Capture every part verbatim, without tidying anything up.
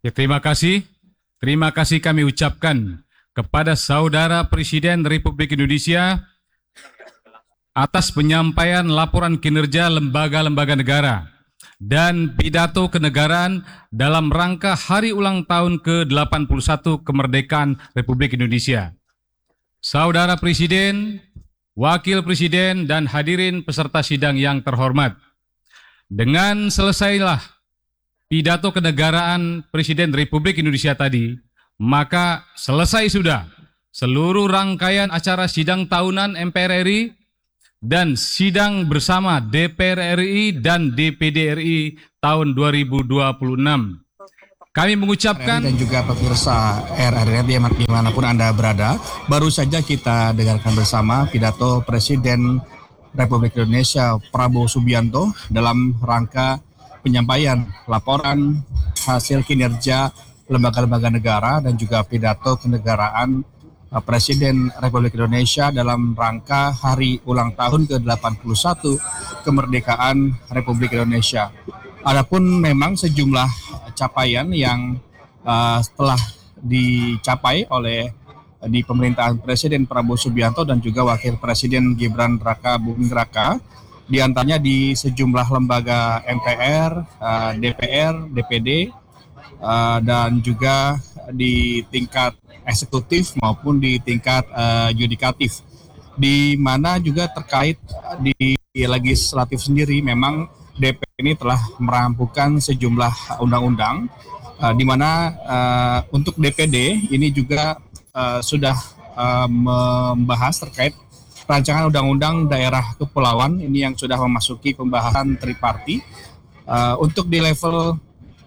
Ya, terima kasih. Terima kasih kami ucapkan kepada Saudara Presiden Republik Indonesia atas penyampaian laporan kinerja lembaga-lembaga negara dan pidato kenegaraan dalam rangka Hari Ulang Tahun ke delapan puluh satu Kemerdekaan Republik Indonesia. Saudara Presiden, Wakil Presiden, dan hadirin peserta sidang yang terhormat, dengan selesailah pidato kenegaraan Presiden Republik Indonesia tadi, maka selesai sudah seluruh rangkaian acara sidang tahunan M P R R I dan sidang bersama D P R R I dan D P D R I tahun dua ribu dua puluh enam. Kami mengucapkan dan juga pemirsa R R I dimanapun Anda berada, baru saja kita dengarkan bersama pidato Presiden Republik Indonesia Prabowo Subianto dalam rangka penyampaian laporan hasil kinerja lembaga-lembaga negara dan juga pidato kenegaraan Presiden Republik Indonesia dalam rangka Hari Ulang Tahun ke delapan puluh satu Kemerdekaan Republik Indonesia. Adapun memang sejumlah capaian yang uh, telah dicapai oleh di pemerintahan Presiden Prabowo Subianto dan juga Wakil Presiden Gibran Raka Buming Raka, di antaranya di sejumlah lembaga M P R, uh, D P R, D P D, uh, dan juga di tingkat eksekutif maupun di tingkat uh, yudikatif, di mana juga terkait di legislatif sendiri memang D P R ini telah merampungkan sejumlah undang-undang, uh, di mana uh, untuk D P D ini juga uh, sudah uh, membahas terkait rancangan undang-undang daerah kepulauan ini yang sudah memasuki pembahasan triparti. Uh, untuk di level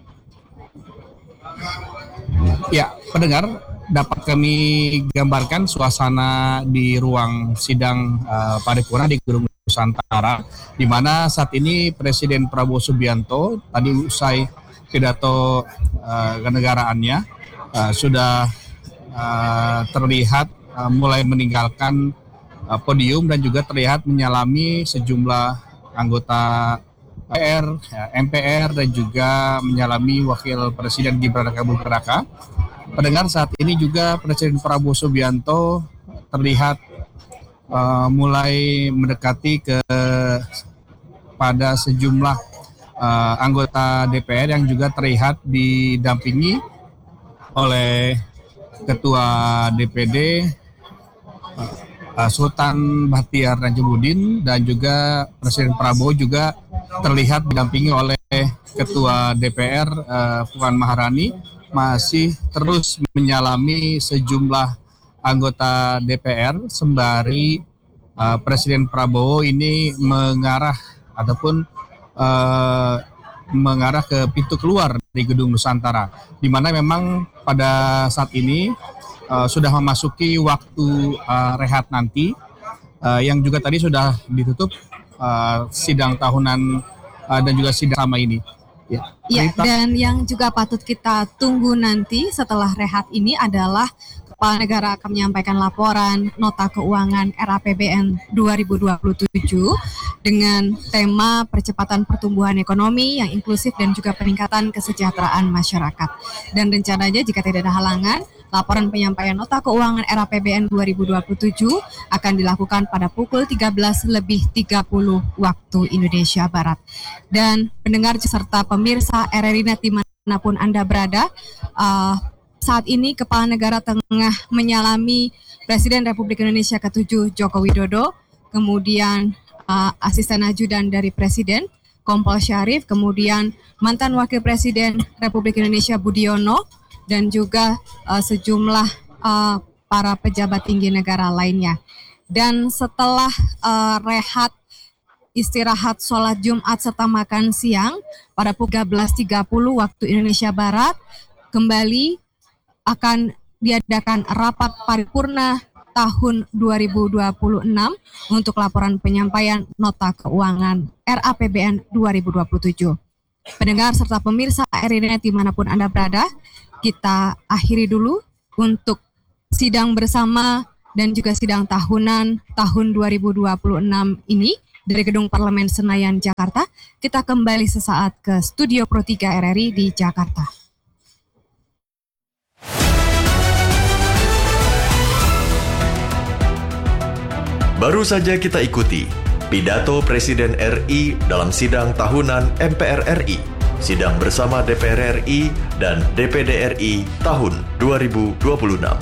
ya pendengar, dapat kami gambarkan suasana di ruang sidang uh, paripurna di Gedung Nusantara, di mana saat ini Presiden Prabowo Subianto tadi usai pidato uh, kenegaraannya uh, sudah uh, terlihat uh, mulai meninggalkan uh, podium dan juga terlihat menyalami sejumlah anggota D P R, ya, M P R, dan juga menyalami Wakil Presiden Gibran Raka Buming Raka. Pendengar, saat ini juga Presiden Prabowo Subianto terlihat uh, mulai mendekati ke pada sejumlah uh, anggota D P R yang juga terlihat didampingi oleh Ketua D P D uh, Sultan Bahtiar Najibudin, dan juga Presiden Prabowo juga terlihat didampingi oleh Ketua D P R uh, Puan Maharani, masih terus menyalami sejumlah anggota D P R sembari uh, Presiden Prabowo ini mengarah ataupun uh, mengarah ke pintu keluar dari Gedung Nusantara, di mana memang pada saat ini uh, sudah memasuki waktu uh, rehat nanti, uh, yang juga tadi sudah ditutup uh, sidang tahunan uh, dan juga sidang sama ini. Ya, ya, dan yang juga patut kita tunggu nanti setelah rehat ini adalah Kepala Negara akan menyampaikan laporan nota keuangan R A P B N dua ribu dua puluh tujuh dengan tema percepatan pertumbuhan ekonomi yang inklusif dan juga peningkatan kesejahteraan masyarakat. Dan rencananya jika tidak ada halangan, laporan penyampaian nota keuangan R A P B N dua ribu dua puluh tujuh akan dilakukan pada pukul tiga belas lebih tiga puluh waktu Indonesia Barat. Dan pendengar serta pemirsa R R I Net dimanapun Anda berada, uh, saat ini Kepala Negara tengah menyalami Presiden Republik Indonesia ketujuh Joko Widodo, kemudian uh, Asisten Ajudan dari Presiden Kompol Syarif, kemudian mantan Wakil Presiden Republik Indonesia Budiono, dan juga uh, sejumlah uh, para pejabat tinggi negara lainnya. Dan setelah uh, rehat, istirahat sholat Jumat serta makan siang pada pukul tiga belas tiga puluh waktu Indonesia Barat, kembali akan diadakan rapat paripurna tahun dua ribu dua puluh enam untuk laporan penyampaian nota keuangan R A P B N dua ribu dua puluh tujuh. Pendengar serta pemirsa R R I Net dimanapun Anda berada, kita akhiri dulu untuk sidang bersama dan juga sidang tahunan tahun dua ribu dua puluh enam ini dari Gedung Parlemen Senayan, Jakarta. Kita kembali sesaat ke Studio Pro tiga R R I di Jakarta. Baru saja kita ikuti pidato Presiden R I dalam sidang tahunan M P R R I, sidang bersama D P R R I dan D P D R I tahun dua ribu dua puluh enam.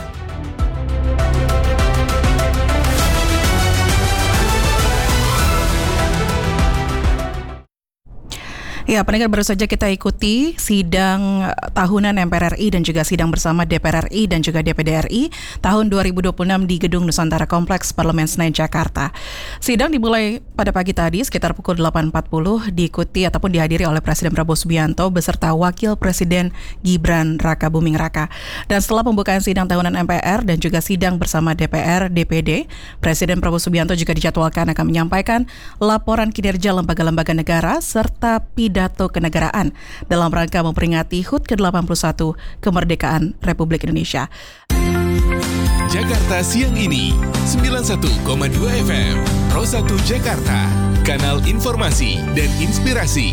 Ya, pendengar, baru saja kita ikuti sidang tahunan M P R R I dan juga sidang bersama D P R R I dan juga D P D R I tahun dua ribu dua puluh enam di Gedung Nusantara Kompleks Parlemen Senayan, Jakarta. Sidang dimulai pada pagi tadi sekitar pukul delapan empat puluh, diikuti ataupun dihadiri oleh Presiden Prabowo Subianto beserta Wakil Presiden Gibran Raka Buming Raka. Dan setelah pembukaan sidang tahunan M P R dan juga sidang bersama D P R, D P D, Presiden Prabowo Subianto juga dijadwalkan akan menyampaikan laporan kinerja lembaga-lembaga negara serta pidato pidato kenegaraan dalam rangka memperingati H U T ke delapan puluh satu kemerdekaan Republik Indonesia. Jakarta Siang Ini sembilan puluh satu koma dua F M Pro satu Jakarta, kanal informasi dan inspirasi.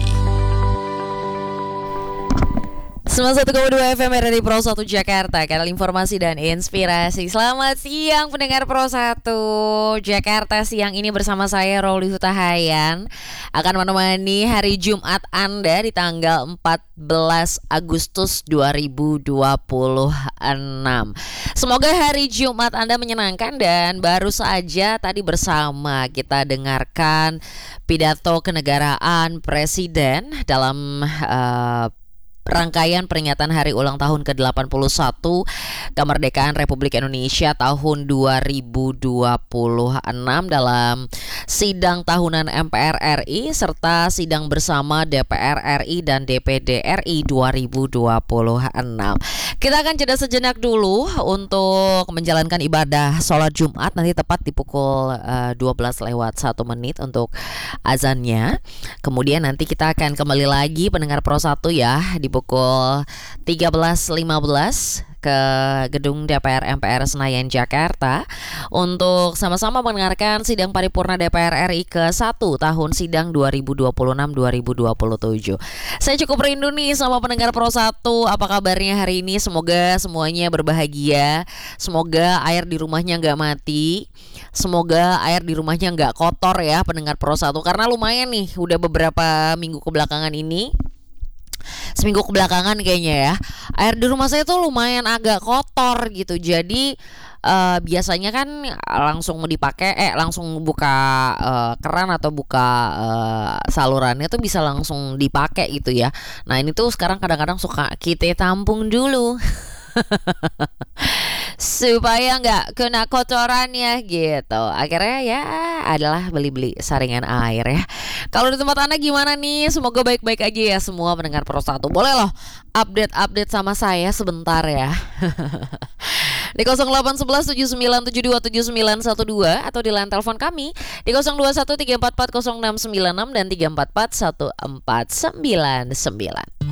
sembilan puluh satu koma dua F M R R I Pro satu Jakarta, kanal informasi dan inspirasi. Selamat siang pendengar Pro satu Jakarta. Siang ini bersama saya Roli Hutahayan akan menemani hari Jumat Anda di tanggal empat belas Agustus dua ribu dua puluh enam. Semoga hari Jumat Anda menyenangkan dan baru saja tadi bersama kita dengarkan pidato kenegaraan Presiden dalam uh, rangkaian peringatan hari ulang tahun ke delapan puluh satu kemerdekaan Republik Indonesia tahun dua ribu dua puluh enam dalam sidang tahunan M P R R I serta sidang bersama D P R R I dan D P D R I dua ribu dua puluh enam. Kita akan jeda sejenak dulu untuk menjalankan ibadah sholat Jumat, nanti tepat di pukul uh, dua belas lewat satu menit untuk azannya. Kemudian nanti kita akan kembali lagi pendengar Pro satu ya di pukul tiga belas lima belas ke Gedung D P R M P R Senayan, Jakarta untuk sama-sama mendengarkan sidang paripurna D P R R I ke satu tahun sidang dua ribu dua puluh enam dua ribu dua puluh tujuh. Saya cukup rindu nih sama pendengar Pro satu. Apa kabarnya hari ini? Semoga semuanya berbahagia. Semoga air di rumahnya nggak mati. Semoga air di rumahnya nggak kotor ya pendengar Pro satu. Karena lumayan nih udah beberapa minggu kebelakangan ini, seminggu kebelakangan kayaknya ya, air di rumah saya tuh lumayan agak kotor gitu. Jadi uh, biasanya kan langsung mau dipakai, eh langsung buka uh, keran atau buka uh, salurannya tuh bisa langsung dipakai gitu ya. Nah ini tuh sekarang kadang-kadang suka kita tampung dulu supaya nggak kena kotorannya gitu. Akhirnya ya adalah beli-beli saringan air ya. Kalau di tempat Anda gimana nih? Semoga baik-baik aja ya semua pendengar Pro satu. Boleh loh update-update sama saya sebentar ya. Di nol delapan satu satu tujuh sembilan tujuh dua tujuh sembilan satu dua atau di line telepon kami di nol dua satu tiga empat empat nol enam sembilan enam dan tiga empat empat satu empat sembilan sembilan.